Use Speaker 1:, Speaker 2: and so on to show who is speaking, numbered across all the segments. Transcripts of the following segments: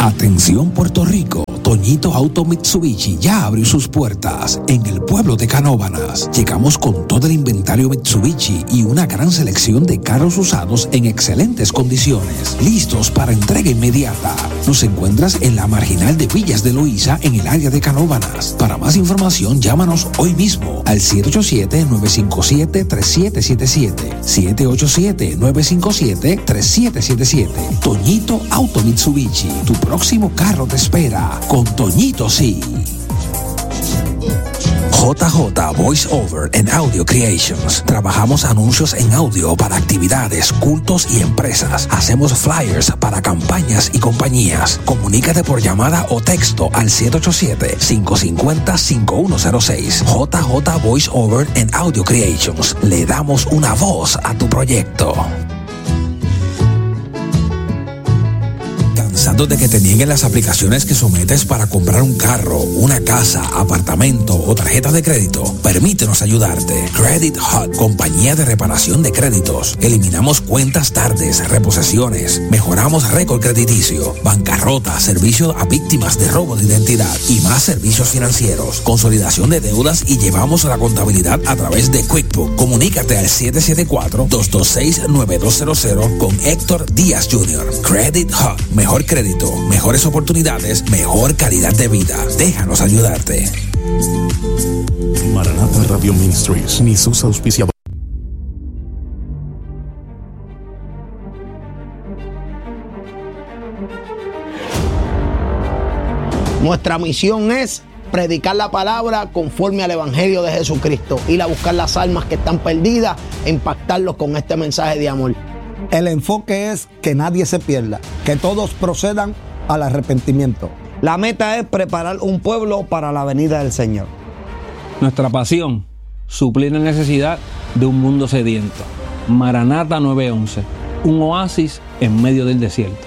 Speaker 1: Atención Puerto Rico, Toñito Auto Mitsubishi ya abrió sus puertas en el pueblo de Canóvanas. Llegamos con todo el inventario Mitsubishi y una gran selección de carros usados en excelentes condiciones, listos para entrega inmediata. Nos encuentras en la marginal de Villas de Loíza en el área de Canóvanas. Para más información, llámanos hoy mismo al 787-957-3777. 787-957-3777. Toñito Auto Mitsubishi, tu próximo carro te espera. Con Toñito sí. JJ Voice Over and Audio Creations. Trabajamos anuncios en audio para actividades, cultos y empresas. Hacemos flyers para campañas y compañías. Comunícate por llamada o texto al 787-550-5106. JJ Voice Over and Audio Creations. Le damos una voz a tu proyecto. ¿Cansado de que te nieguen las aplicaciones que sometes para comprar un carro, una casa, apartamento o tarjeta de crédito? Permítenos ayudarte. Credit Hut, compañía de reparación de créditos. Eliminamos cuentas tardes, reposesiones, mejoramos récord crediticio, bancarrota, servicio a víctimas de robo de identidad y más servicios financieros, consolidación de deudas y llevamos la contabilidad a través de QuickBooks. Comunícate al 774-226-9200 con Héctor Díaz Jr. Credit Hut, mejor crédito, mejores oportunidades, mejor calidad de vida. Déjanos ayudarte.
Speaker 2: Maranatha Radio Ministries ni sus auspiciadores.
Speaker 3: Nuestra misión es predicar la palabra conforme al Evangelio de Jesucristo, ir a buscar las almas que están perdidas e impactarlos con este mensaje de amor.
Speaker 4: El enfoque es que nadie se pierda, que todos procedan al arrepentimiento.
Speaker 5: La meta es preparar un pueblo para la venida del Señor.
Speaker 6: Nuestra pasión, suplir la necesidad de un mundo sediento. Maranatha 911, un oasis en medio del desierto.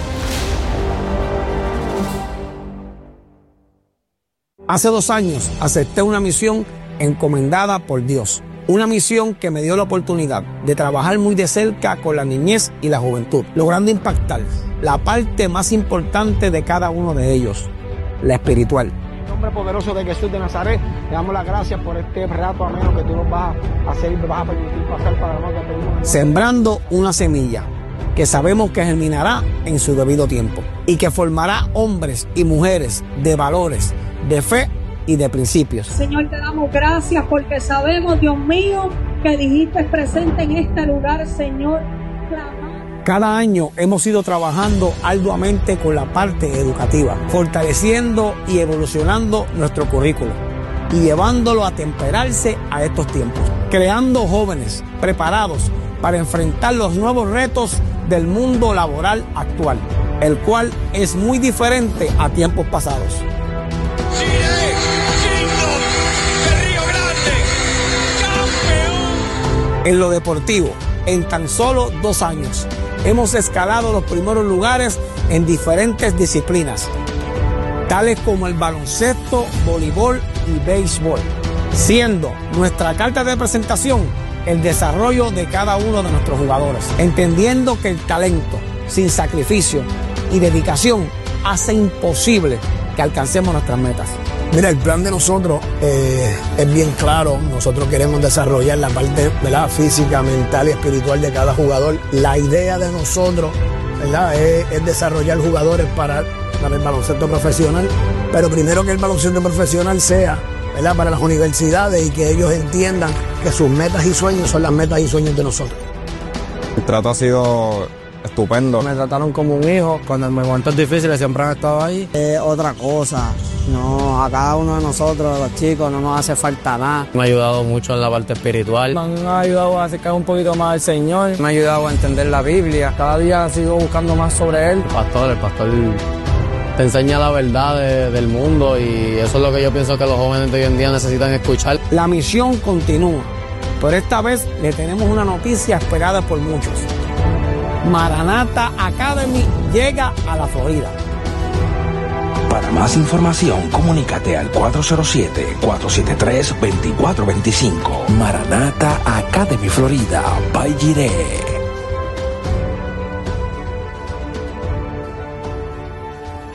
Speaker 4: Hace 2 años acepté una misión encomendada por Dios. Una misión que me dio la oportunidad de trabajar muy de cerca con la niñez y la juventud, logrando impactar la parte más importante de cada uno de ellos, la espiritual. En el nombre poderoso de Jesús de Nazaret, le damos las gracias por este rato ameno que tú nos vas a hacer y me vas a permitir pasar para nosotros. Sembrando una semilla que sabemos que germinará en su debido tiempo y que formará hombres y mujeres de valores, de fe y de principios.
Speaker 7: Señor, te damos gracias porque sabemos, Dios mío, que dijiste presente en este lugar, Señor.
Speaker 4: Cada año hemos ido trabajando arduamente con la parte educativa, fortaleciendo y evolucionando nuestro currículo y llevándolo a temperarse a estos tiempos, creando jóvenes preparados para enfrentar los nuevos retos del mundo laboral actual, el cual es muy diferente a tiempos pasados. En lo deportivo, en tan solo 2 años, hemos escalado los primeros lugares en diferentes disciplinas, tales como el baloncesto, voleibol y béisbol, siendo nuestra carta de presentación el desarrollo de cada uno de nuestros jugadores, entendiendo que el talento, sin sacrificio y dedicación, hace imposible que alcancemos nuestras metas.
Speaker 8: Mira, el plan de nosotros es bien claro. Nosotros queremos desarrollar la parte, ¿verdad?, física, mental y espiritual de cada jugador. La idea de nosotros, ¿verdad?, es desarrollar jugadores para el baloncesto profesional, pero primero que el baloncesto profesional sea, ¿verdad?, para las universidades y que ellos entiendan que sus metas y sueños son las metas y sueños de nosotros.
Speaker 9: El trato ha sido estupendo.
Speaker 5: Me trataron como un hijo. Cuando en momentos difíciles siempre han estado ahí. Otra cosa, no, a cada uno de nosotros, los chicos, no nos hace falta nada.
Speaker 10: Me ha ayudado mucho en la parte espiritual.
Speaker 5: Me han ayudado a acercar un poquito más al Señor. Me ha ayudado a entender la Biblia. Cada día sigo buscando más sobre Él.
Speaker 10: El pastor te enseña la verdad del mundo y eso es lo que yo pienso que los jóvenes de hoy en día necesitan escuchar.
Speaker 4: La misión continúa, pero esta vez le tenemos una noticia esperada por muchos. Maranatha Academy llega a la Florida.
Speaker 1: Para más información, comunícate al 407-473-2425. Maranatha Academy Florida, by Jireh.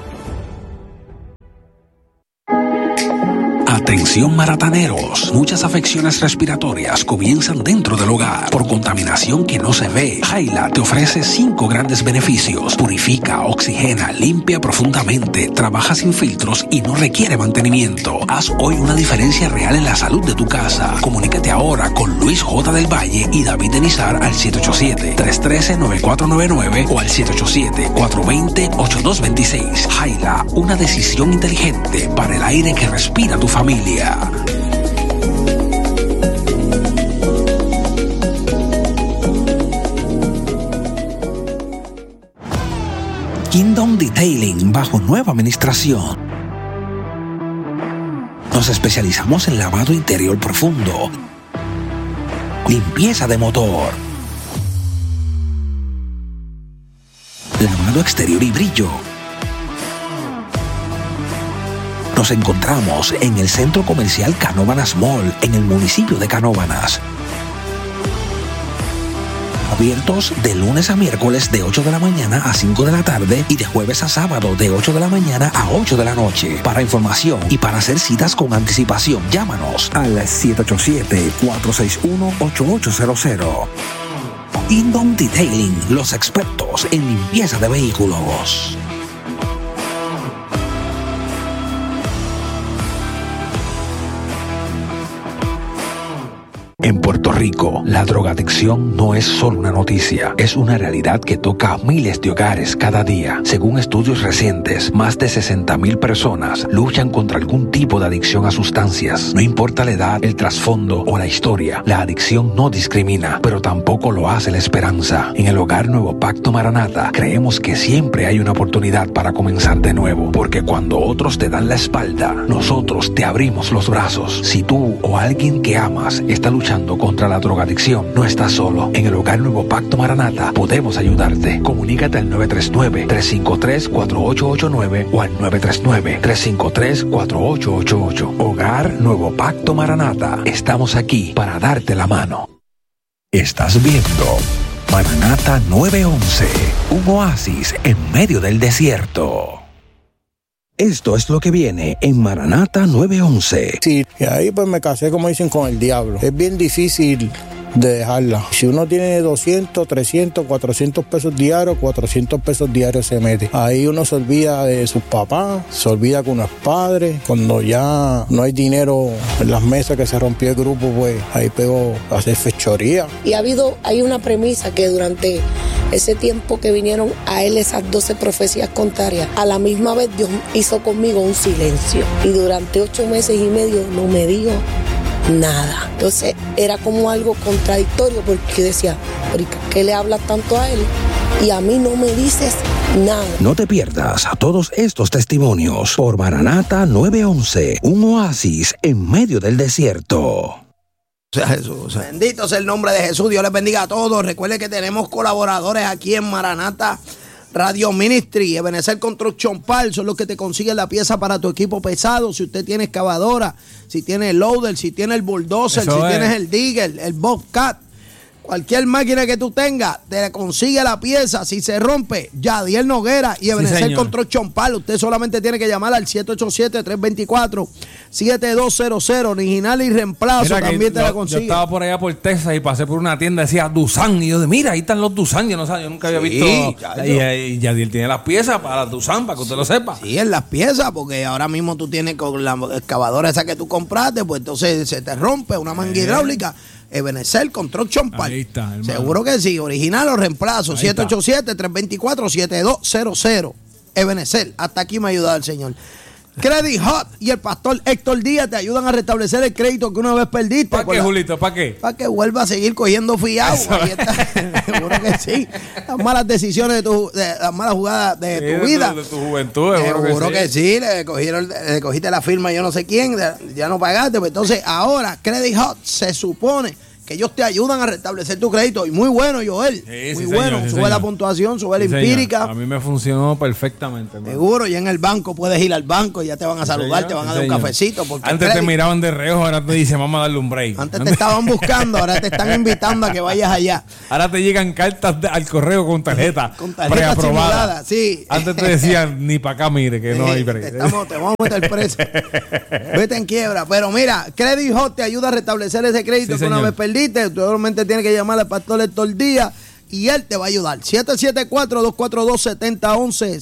Speaker 1: Atención marataneros, muchas afecciones respiratorias comienzan dentro del hogar por contaminación que no se ve. Jaila te ofrece 5 grandes beneficios. Purifica, oxigena, limpia profundamente, trabaja sin filtros y no requiere mantenimiento. Haz hoy una diferencia real en la salud de tu casa. Comunícate ahora con Luis J. del Valle y David Denizar al 787-313-9499 o al 787-420-8226. Jaila, una decisión inteligente para el aire que respira tu familia. Kingdom Detailing bajo nueva administración. Nos especializamos en lavado interior profundo, limpieza de motor, lavado exterior y brillo. Nos encontramos en el Centro Comercial Canóvanas Mall, en el municipio de Canóvanas. Abiertos de lunes a miércoles de 8 de la mañana a 5 de la tarde y de jueves a sábado de 8 de la mañana a 8 de la noche. Para información y para hacer citas con anticipación, llámanos al 787-461-8800. Kingdom Detailing, los expertos en limpieza de vehículos. En Puerto Rico, la drogadicción no es solo una noticia, es una realidad que toca a miles de hogares cada día. Según estudios recientes, más de 60,000 personas luchan contra algún tipo de adicción a sustancias. No importa la edad, el trasfondo o la historia, la adicción no discrimina, pero tampoco lo hace la esperanza. En el Hogar Nuevo Pacto Maranata, creemos que siempre hay una oportunidad para comenzar de nuevo, porque cuando otros te dan la espalda, nosotros te abrimos los brazos. Si tú o alguien que amas está luchando contra la drogadicción, no estás solo. En el Hogar Nuevo Pacto Maranata podemos ayudarte. Comunícate al 939-353-4889 o al 939-353-4888. Hogar Nuevo Pacto Maranata. Estamos aquí para darte la mano. Estás viendo Maranata 911, un oasis en medio del desierto. Esto es lo que viene en Maranata 911.
Speaker 11: Sí, y ahí pues me casé, como dicen, con el diablo. Es bien difícil de dejarla. Si uno tiene 200, 300, 400 pesos diarios, 400 pesos diarios se mete. Ahí uno se olvida de sus papás, se olvida con los padres. Cuando ya no hay dinero en las mesas, que se rompió el grupo, pues ahí pegó a hacer fechoría.
Speaker 12: Y hay una premisa que durante ese tiempo que vinieron a él esas 12 profecías contrarias, a la misma vez Dios hizo conmigo un silencio. Y durante 8 meses y medio no me dijo nada. Entonces era como algo contradictorio, porque decía, ¿por qué le hablas tanto a él y a mí no me dices nada?
Speaker 1: No te pierdas a todos estos testimonios por Maranata 911, un oasis en medio del desierto.
Speaker 3: Jesús. Bendito sea el nombre de Jesús. Dios les bendiga a todos. Recuerde que tenemos colaboradores aquí en Maranata Radio Ministry. Ebenezer Construction Parts son los que te consiguen la pieza para tu equipo pesado. Si usted tiene excavadora, si tiene el loader, si tiene el bulldozer, si tienes el digger, el bobcat, cualquier máquina que tú tengas, te consigue la pieza. Si se rompe, Yadiel Noguera y Ebenezer Construction Parts. Usted solamente tiene que llamar al 787-324-7200. Original y reemplazo. También te la consigue.
Speaker 6: Yo estaba por allá por Texas y pasé por una tienda, decía Doosan. Y yo de, mira, ahí están los Doosan. Yo nunca había visto. Y Yadiel tiene las piezas para Doosan, para que usted lo sepa.
Speaker 3: Sí, en las piezas, porque ahora mismo tú tienes con la excavadora esa que tú compraste, pues entonces se te rompe una manga hidráulica. Ebenezer Construction Parts. Ahí está, hermano. Seguro que sí. Original o reemplazo. 787-324-7200. Ebenezer. Hasta aquí me ha ayudado el Señor. Credit Hot y el pastor Héctor Díaz te ayudan a restablecer el crédito que una vez perdiste.
Speaker 6: ¿Para qué, Julito? ¿Para qué?
Speaker 3: Para que vuelva a seguir cogiendo fiado. Seguro que sí. Las malas decisiones las malas jugadas de tu vida.
Speaker 6: De tu juventud.
Speaker 3: Seguro que sí. Le cogiste la firma yo no sé quién. Ya no pagaste. Pues entonces ahora Credit Hot se supone que ellos te ayudan a restablecer tu crédito. Y muy bueno, Joel. Muy bueno.
Speaker 13: Señor,
Speaker 3: sube la puntuación, sube la empírica.
Speaker 13: Señor. A mí me funcionó perfectamente. Hermano.
Speaker 3: Seguro, ya en el banco puedes ir al banco y ya te van a saludar, te van a dar un cafecito. Porque
Speaker 13: antes te miraban de reojo, ahora te dicen, vamos a darle un break.
Speaker 3: Antes te estaban buscando, ahora te están invitando a que vayas allá.
Speaker 13: Ahora te llegan cartas al correo con tarjeta preaprobada.
Speaker 3: Sí.
Speaker 13: Antes te decían, ni para acá mire, que no hay break.
Speaker 3: Te vamos a meter preso. Vete en quiebra. Pero mira, Credit Hot te ayuda a restablecer ese crédito que una vez perdiste. Tú solamente tienes que llamar al pastor Héctor Díaz y él te va a ayudar. 774-242-7011.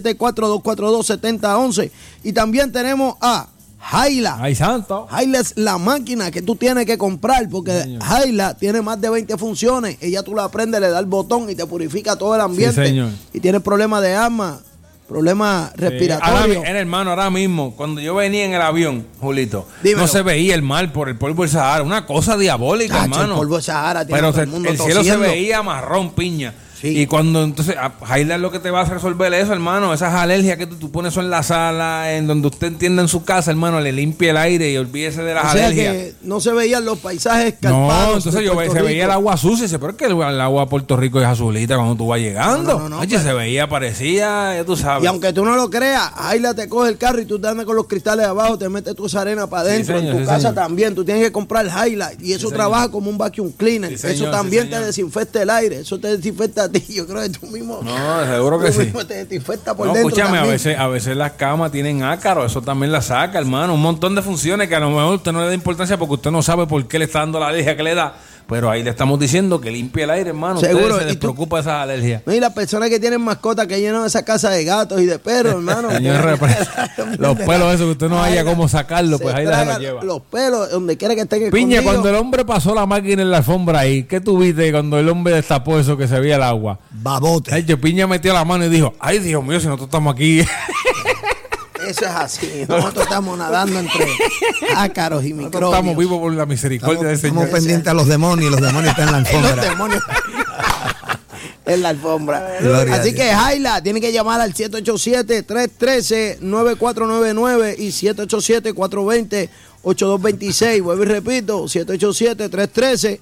Speaker 3: 774-242-7011. Y también tenemos a Jaila.
Speaker 13: ¡Ay, santo!
Speaker 3: Jaila es la máquina que tú tienes que comprar porque Jaila tiene más de 20 funciones. Ella tú la prendes, le da el botón y te purifica todo el ambiente.
Speaker 13: Sí, señor.
Speaker 3: Y tienes problemas de asma, problemas respiratorios.
Speaker 13: Hermano, ahora mismo, cuando yo venía en el avión, Julito,
Speaker 3: Dímelo.
Speaker 13: no se veía el mar por el polvo del Sahara. Una cosa diabólica, hermano.
Speaker 3: El polvo del Sahara tiene
Speaker 13: pero
Speaker 3: todo el mundo
Speaker 13: el cielo se veía marrón, piña. Sí. Y cuando entonces, Jaila es lo que te va a resolver eso, hermano. Esas alergias que tú pones eso en la sala, en donde usted entienda en su casa, hermano, le limpie el aire y olvídese de las alergias.
Speaker 3: Que no se veían los paisajes
Speaker 13: escarpados. No, entonces se veía el agua sucia. Dice, pero es que el agua de Puerto Rico es azulita cuando tú vas llegando. No, oye, se veía, parecía, ya tú sabes.
Speaker 3: Y aunque tú no lo creas, Jaila te coge el carro y tú te andas con los cristales abajo, te metes tu arena para adentro. Sí, señor, en tu casa también. Tú tienes que comprar Jaila y eso trabaja como un vacuum cleaner. Sí, eso también te desinfecta el aire. Eso te desinfecta a ti. Yo creo que tú mismo.
Speaker 13: No, seguro que sí.
Speaker 3: Te desinfecta por dentro.
Speaker 13: Escúchame, a veces las camas tienen ácaro, eso también la saca, hermano. Un montón de funciones que a lo mejor usted no le da importancia porque usted no sabe por qué le está dando la alergia que le da. Pero ahí le estamos diciendo que limpie el aire, hermano.
Speaker 3: Seguro.
Speaker 13: Usted se despreocupa de esas alergias.
Speaker 3: No, y las personas que tienen mascotas que llenan esa casa de gatos y de perros, hermano.
Speaker 13: Los pelos esos que usted no haya cómo sacarlo, pues ahí los lleva.
Speaker 3: Los pelos, donde quiera que estén
Speaker 13: Piña,
Speaker 3: escondidos.
Speaker 13: cuando el hombre pasó la máquina en la alfombra ahí, ¿qué tuviste cuando el hombre destapó eso que se veía el agua?
Speaker 3: Babote.
Speaker 13: Ay, Piña metió la mano y dijo, ay, Dios mío, si nosotros estamos aquí.
Speaker 3: Eso es así. Nosotros estamos nadando entre ácaros y microbios.
Speaker 13: Nosotros estamos vivos por la misericordia del Señor.
Speaker 8: Estamos pendientes a los demonios y los demonios están en la alfombra.
Speaker 3: Los demonios en la alfombra. Así que Jaila tiene que llamar al 787-313-9499 y 787-420-8226. Vuelvo y repito, 787-313-9499,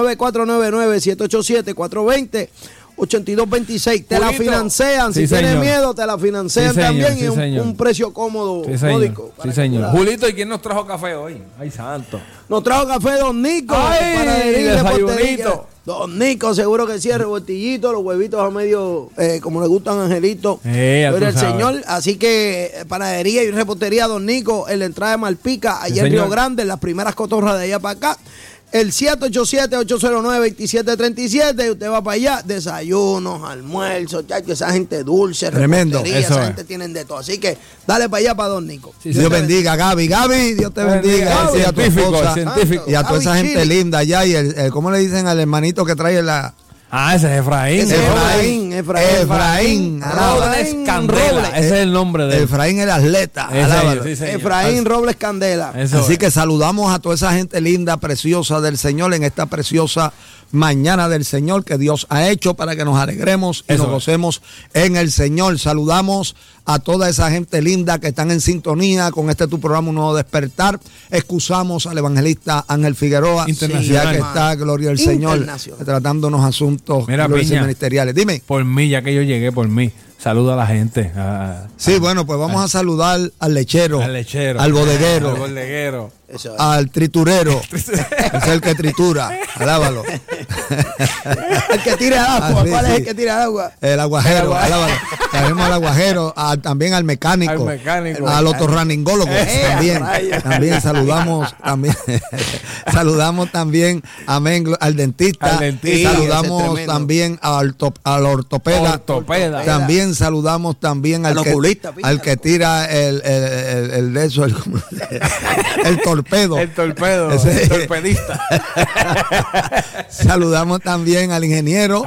Speaker 3: 787-420-8226. Te la financian. Si tienes miedo, te la financian también. Y un precio cómodo, módico.
Speaker 13: Sí, señor. Julito, ¿y quién nos trajo café hoy? Ay, santo.
Speaker 3: Nos trajo café Don Nico.
Speaker 13: Ay, desayunito.
Speaker 3: Don Nico, seguro que sí, el revoltillito, los huevitos a medio, como le gustan a Angelito. Pero el señor, así que panadería y repostería Don Nico en la entrada de Malpica, allá en Río Grande, en las primeras cotorras de allá para acá. El 787-809-2737, y usted va para allá, desayunos, almuerzos, chacho, esa gente dulce,
Speaker 8: tremendo,
Speaker 3: esa gente tienen de todo. Así que dale para allá para Don Nico.
Speaker 8: Sí, Dios bendiga, Gaby, Dios te bendiga.
Speaker 13: Gaby, científico.
Speaker 8: Y a toda esa gente linda allá, y ¿cómo le dicen al hermanito que trae la...
Speaker 13: Ese es Efraín.
Speaker 8: Efraín
Speaker 13: Robles Candela. Ese es el nombre de él.
Speaker 8: Efraín el atleta.
Speaker 3: Efraín Robles Candela.
Speaker 8: Así que saludamos a toda esa gente linda, preciosa del Señor en esta preciosa mañana del Señor que Dios ha hecho para que nos alegremos y nos gocemos en el Señor. Saludamos a toda esa gente linda que están en sintonía con este tu programa Un Nuevo Despertar. Excusamos al evangelista Ángel Figueroa, ya que está, gloria al Señor, tratando unos asuntos ministeriales. Dime.
Speaker 13: Por mí, ya que yo llegué, por mí. Saluda a la gente.
Speaker 8: Sí, bueno, pues vamos a saludar al lechero, al bodeguero, al triturero, es el que tritura, alábalo.
Speaker 3: El que tira agua, ¿cuál es el que tira agua?
Speaker 8: El aguajero, alábalo. Tenemos al aguajero, también al mecánico, al otorraningólogo, también saludamos, saludamos también al dentista, saludamos también al ortopeda, también saludamos también al que tira el torpedo.
Speaker 13: El torpedista.
Speaker 8: Saludamos también al ingeniero,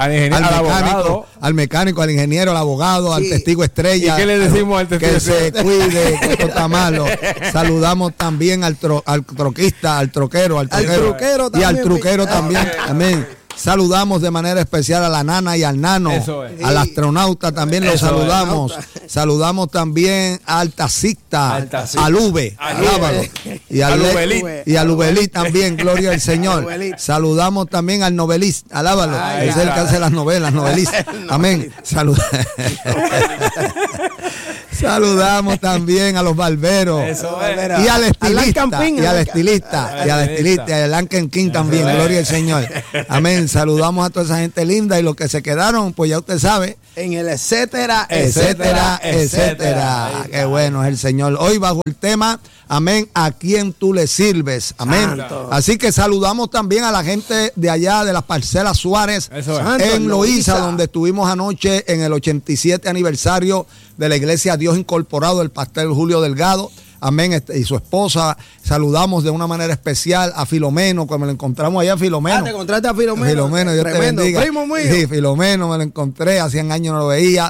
Speaker 8: al mecánico, al ingeniero, al abogado, al testigo estrella.
Speaker 13: ¿Y qué le decimos al testigo estrella?
Speaker 8: Que se cuide, que esto está malo. Saludamos también al troquista, al troquero y al truquero también. Amén. Saludamos de manera especial a la nana y al nano, al astronauta también lo saludamos. Saludamos también al taxista, al V,
Speaker 14: Y a Lubelí también, gloria al Señor. Saludamos también al novelista, alábalo. Es el que hace las novelas, novelista. Amén. Saludamos también a los barberos. Y al estilista. Y al Lanken King también, gloria al Señor. Amén. Saludamos a toda esa gente linda y los que se quedaron, pues ya usted sabe.
Speaker 3: En el etcétera.
Speaker 14: Qué bueno es el Señor. Hoy bajo el tema, amén, ¿a quién tú le sirves? Amén. Santo. Así que saludamos también a la gente de allá de las Parcelas Suárez en Loíza, donde estuvimos anoche en el 87 aniversario de la Iglesia Dios Incorporado, el pastor Julio Delgado. Amén, y su esposa. Saludamos de una manera especial a Filomeno, cuando me lo encontramos allá, Filomeno.
Speaker 3: ¿Te encontraste a Filomeno?
Speaker 14: Filomeno, Dios te bendiga.
Speaker 3: Primo mío.
Speaker 14: Sí, Filomeno, me lo encontré, hace años no lo veía.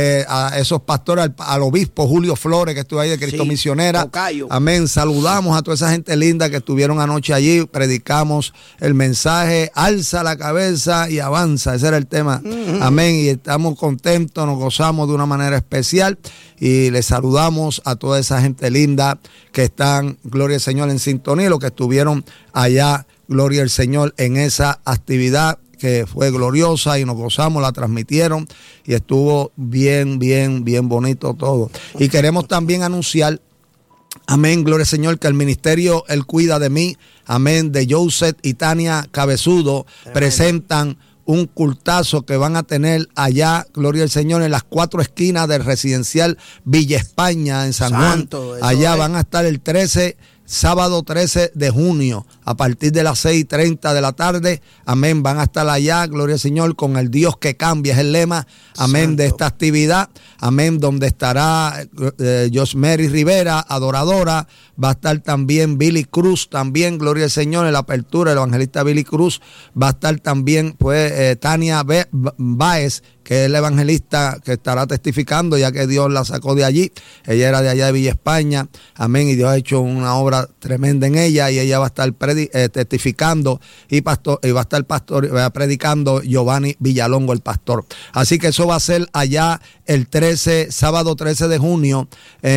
Speaker 14: A esos pastores, al obispo Julio Flores, que estuvo ahí de Cristo Misionera.
Speaker 3: Tocayo.
Speaker 14: Amén, saludamos a toda esa gente linda que estuvieron anoche allí. Predicamos el mensaje, alza la cabeza y avanza. Ese era el tema. Amén, y estamos contentos, nos gozamos de una manera especial. Y les saludamos a toda esa gente linda que están, gloria al Señor, en sintonía, y los que estuvieron allá, gloria al Señor, en esa actividad que fue gloriosa y nos gozamos, la transmitieron y estuvo bien bonito todo. Y queremos también anunciar, amén, gloria al Señor, que el ministerio Él Cuida de Mí, amén, de Joseph y Tania Cabezudo, presentan un cultazo que van a tener allá, gloria al Señor, en las 4 esquinas del residencial Villa España en San Juan. Allá van a estar el sábado 13 de junio, a partir de las 6:30 de la tarde. Amén, van a estar allá, gloria al Señor, con el Dios que cambia, es el lema, amén, de esta actividad. Amén, donde estará Josmary Rivera, adoradora. Va a estar también Billy Cruz, también, gloria al Señor, en la apertura, el evangelista Billy Cruz. Va a estar también, pues, Tania Báez, que es la evangelista que estará testificando, ya que Dios la sacó de allí. Ella era de allá de Villa España, amén, y Dios ha hecho una obra tremenda en ella, y ella va a estar testificando, y va a estar predicando Giovanni Villalongo, el pastor. Así que eso va a ser allá el sábado 13 de junio,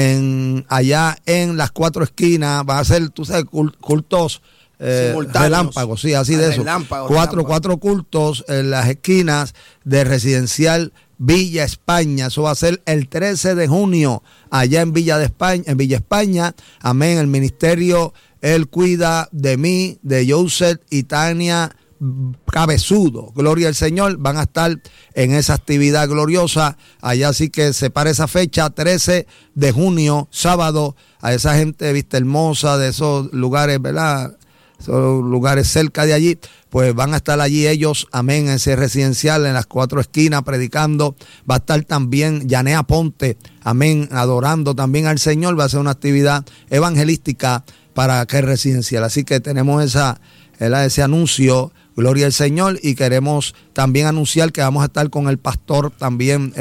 Speaker 14: allá en las 4 esquinas. Va a ser, tú sabes, cultos relámpagos, sí, así de eso. Cuatro cultos en las esquinas de residencial Villa España. Eso va a ser el 13 de junio allá en Villa España. Amén. El ministerio Él Cuida de Mí, de Joseph y Tania Cabezudo, gloria al Señor, van a estar en esa actividad gloriosa allá. Así que separa esa fecha, 13 de junio, sábado, a esa gente Vista Hermosa, de esos lugares, ¿verdad? Esos lugares cerca de allí, pues van a estar allí ellos, amén, en ese residencial, en las 4 esquinas, predicando. Va a estar también Yanea Ponte, amén, adorando también al Señor. Va a ser una actividad evangelística para aquel residencial. Así que tenemos ese anuncio, gloria al Señor, y queremos también anunciar que vamos a estar con el pastor también,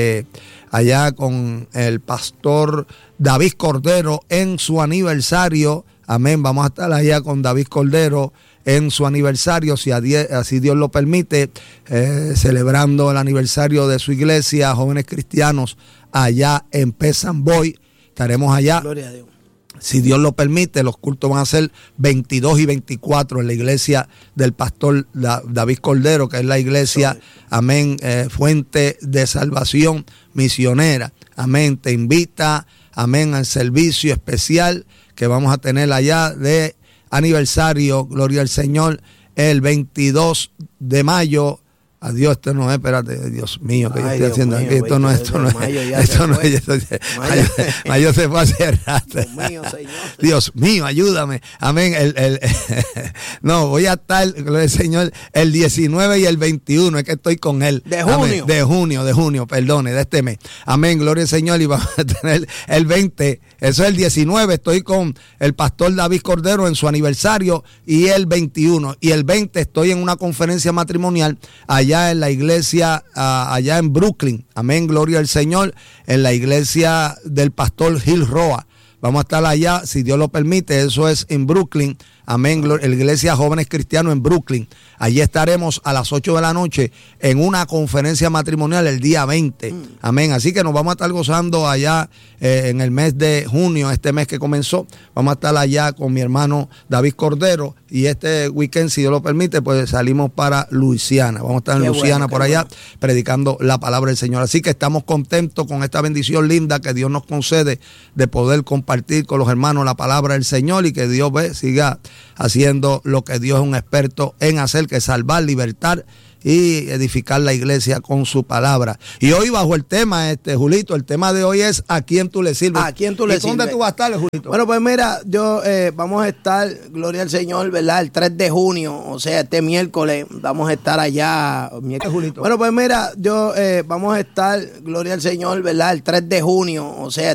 Speaker 14: allá con el pastor David Cordero en su aniversario. Amén, vamos a estar allá con David Cordero en su aniversario, si así Dios lo permite, celebrando el aniversario de su iglesia, Jóvenes Cristianos, allá en Pesamboy. Estaremos allá. Gloria a Dios. Si Dios lo permite, los cultos van a ser 22 y 24 en la iglesia del pastor David Cordero, que es la iglesia, amén, Fuente de Salvación Misionera. Amén, te invita, amén, al servicio especial que vamos a tener allá de aniversario, gloria al Señor, el 22 de mayo. Adiós, esto no es, espérate, Dios mío, que yo estoy haciendo aquí. Esto no es. Mayo se fue hace rato. Dios mío, ayúdame. Amén. No, voy a estar, gloria al Señor, el 19 y el 21, es que estoy con él.
Speaker 3: De junio.
Speaker 14: Amén. De junio, perdone, de este mes. Amén, gloria al Señor, y vamos a tener el 20, eso es el 19, estoy con el pastor David Cordero en su aniversario, y el 21, y el 20 estoy en una conferencia matrimonial allá en la iglesia, allá en Brooklyn, amén, gloria al Señor, en la iglesia del pastor Gil Roa. Vamos a estar allá, si Dios lo permite, eso es en Brooklyn, amén, la Iglesia Jóvenes Cristianos en Brooklyn. Allí estaremos a las 8 de la noche en una conferencia matrimonial el día 20, amén. Así que nos vamos a estar gozando allá en el mes de junio, este mes que comenzó. Vamos a estar allá con mi hermano David Cordero, y este weekend, si Dios lo permite, pues salimos para Luisiana. Vamos a estar en Luisiana, por allá, predicando la palabra del Señor. Así que estamos contentos con esta bendición linda que Dios nos concede de poder compartir con los hermanos la palabra del Señor, y que Dios siga haciendo lo que Dios es un experto en hacer, que es salvar, libertar y edificar la iglesia con su palabra. Y hoy bajo el tema, Julito, el tema de hoy es ¿a quién tú le sirves?
Speaker 3: ¿A quién tú le sirves?
Speaker 14: ¿Dónde tú vas a estar, Julito?
Speaker 3: Bueno, pues mira, yo vamos a estar, gloria al Señor, ¿verdad? El 3 de junio, o sea, este miércoles, vamos a estar allá.
Speaker 14: Julito.
Speaker 3: Bueno, pues mira, yo vamos a estar, gloria al Señor, ¿verdad? El 3 de junio, o sea,